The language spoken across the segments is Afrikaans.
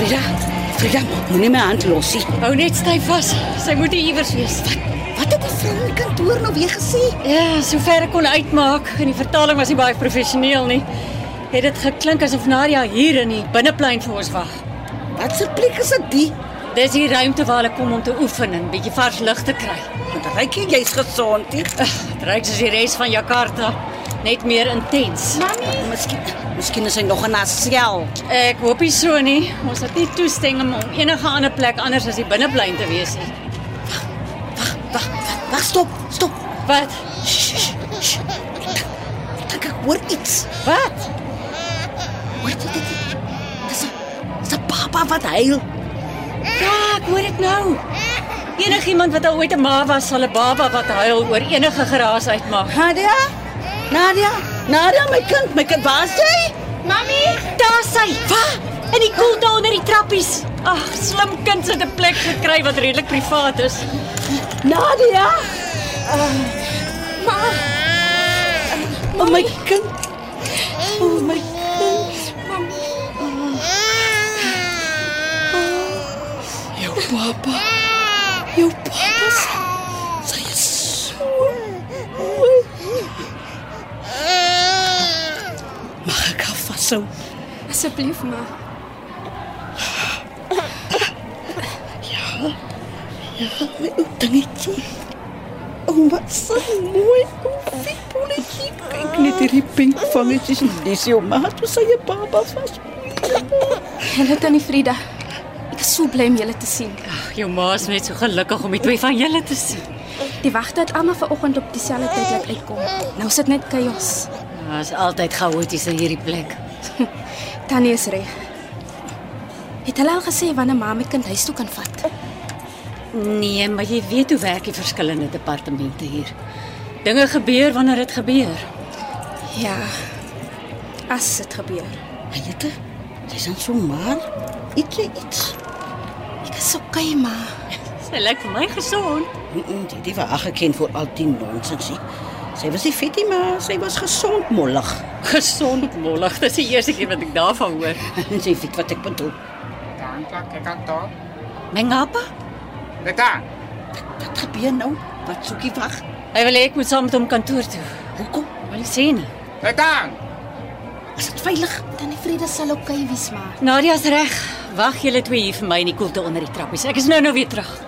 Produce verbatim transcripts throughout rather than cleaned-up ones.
Frida, Frida, moenie my hand los nie. Hou net styf vas. Sy moet hier iewers wees. Wat het die vrou in die kantoor nou weer gesê? Ja, sover ek kon uitmaak. En die vertaling was nie baie professioneel nie. Het dit geklink asof Nadia hier in die binneplein vir ons wag. Wat se plek is dit die? Dis die ruimte waar hulle kom om te oefen en 'n bietjie vars lug te kry. Want ryk jy jy's gesond nie. Dit ryk soos die res van Jakarta, net meer intens. Mami, miskien, miskien is hy nog in haar sel. Ek hoop nie so nie. Ons het nie toestemming om enige ander plek anders as die binneplein te wees nie. Wag, wag, wag, stop, stop. Wat? Shh, shh, shh. Ek dink ek hoor iets. Wat? Hoor jy dit? Dis 'n dis 'n baba wat huil. Ja, ek hoor dit nou. Enigiemand wat al ooit 'n ma was, sal 'n baba wat huil oor enige geraas uitmaak. Nadia? Nadia? Nadia, my kind, my kind, waar is jy? Mami, daar sy. Waar? In die koelte onder die trappies. Ag, slim kind het 'n plek gekry wat redelik privaat is. Nadia? Ma, Oh my kind. Oh my kind. Jou papa. Jou papa. Sy is so mooi. Mag ek haar vashou? Asseblief, ma. Ja, my ou dingetjie. Oh, wat so mooi. Oh, wie polletjie. Kyk net hierdie pink vangetjies. Dis jou ma, toe sy jou baba vas. Julle tannie Frida. Ek is so bly om julle te sien. ag, jou ma is net so gelukkig om die twee van julle te sien. Die wagte het almal vanoggend op dieselfde tyd laat uitkom. Nou sit net chaos. Daar is altyd chaoties in hierdie plek. Tannie is reg. Het hulle al gesê wanneer ma my kind huis toe kan vat? Nee, maar jy weet hoe werk die verskillende departemente hier. Dinge gebeur wanneer dit gebeur. Ja. As dit gebeur. Jette, sy is dan so maar. Eet jy iets? Ek is okay, ma. Sy lyk vir my gesond. Mm-mm, die die was aangeken voor al die nonsens. nie. Sy was nie vet nie, maar sy was gesond mollig. Gesond mollig. Dis die eerste keer wat ek daarvan hoor. En sy weet wat ek bedoel. Tanta, que canto. My ngapa? Leta, Wat gebeur nou? Wat soek jy wag? Hy wil hê ek moet saam met hom kantoor toe. Hoekom? Wil nie sê nie. Leta. Is dit veilig? Tannie Frida sal okay wees, ma. Nadia's reg. Wag julle twee hier vir my in die koelte onder die trappies. Ek is nou nou weer terug.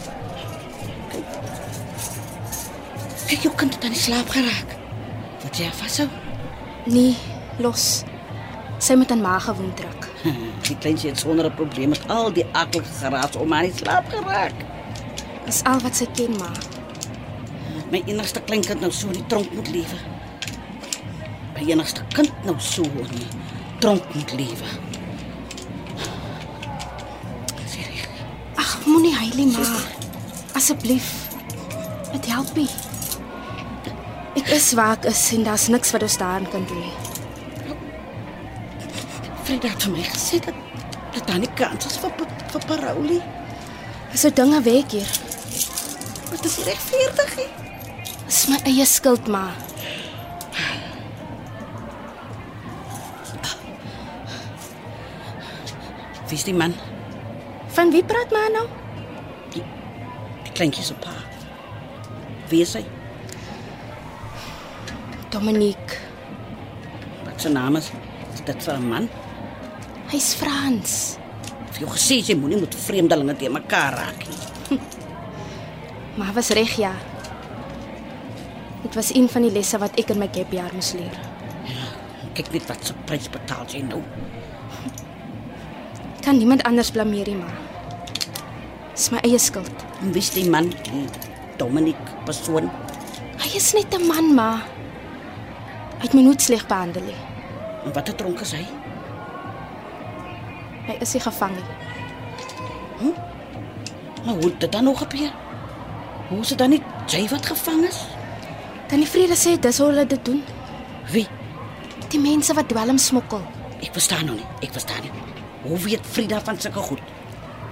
Kyk, jou kind het aan die slaap geraak. Wat jy haar vashou? Nee, los. Sy moet aan ma gewoon druk. Die kleintjie het sonder 'n probleem met al die akelige geraas om aan die slaap geraak. Dis al wat sy ken, ma. My enigste kleinkind nou so in die tronk moet lewe. My enigste kind nou so in die tronk moet lewe. Serie. Ag, moenie huil nie, ma. Asseblief. Dit help nie. Ek is waar ek is en daar's niks wat ons daaraan kan doen nie. Frida het vir my gesê dat dat daar nie kans is vir vir Parolie. So dinge werk hier. Wat is regverdig nie? Dis my eie skuld, ma. Wie is die man? Van wie praat ma nou? Die kleintjie se pa. Wie is hy? Dominique. Wat sy naam is? Is dit vir 'n man? Hy's Frans. Ek het jou gesê jy moenie met vreemdelinge te mekaar raak nie. Maar was reg, ja. Dit was een van die lesse wat ek in my gapjaar moes leer. Kyk net wat se prys betaal jy nou. Kan niemand anders blameer nie, ma. Dis my eie skuld. En wie is die man, die Dominique persoon? Hy is net 'n man, ma. Hy het my nooit sleg behandel nie. En wat 'n dronk is hy? Hy is nie gevang nie. Maar hoe het dit dan nog gebeur? Hoe is dit dan nie jy wat gevang is? Tannie Frida sê dis hoe hulle dit doen. Wie? Die mense wat dwelm smokkel. Ek verstaan nou nie. Ek verstaan nie. Hoe weet Frida van sulke goed?